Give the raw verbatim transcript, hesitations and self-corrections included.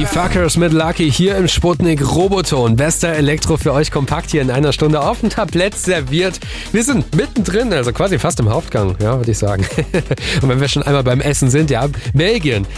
Fuckers mit Lucky hier im Sputnik Roboton. Bester Elektro für euch kompakt hier in einer Stunde auf dem Tablett serviert. Wir sind mittendrin, also quasi fast im Hauptgang, ja, würde ich sagen. Und wenn wir schon einmal beim Essen sind, ja, Belgien.